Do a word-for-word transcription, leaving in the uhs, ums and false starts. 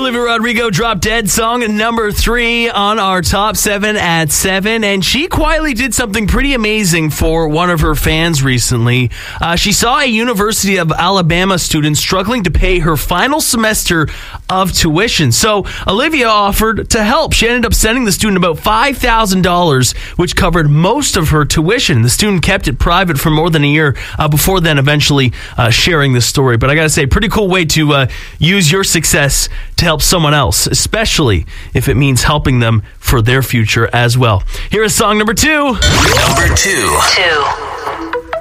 Olivia Rodrigo, Drop Dead song number three on our top seven at seven. And she quietly did something pretty amazing for one of her fans recently. Uh, she saw a University of Alabama student struggling to pay her final semester of tuition. So Olivia offered to help. She ended up sending the student about five thousand dollars, which covered most of her tuition. The student kept it private for more than a year uh, before then eventually uh, sharing this story. But I got to say, pretty cool way to uh, use your success to help someone else, especially if it means helping them for their future as well. Here is song number two. Number two. Two.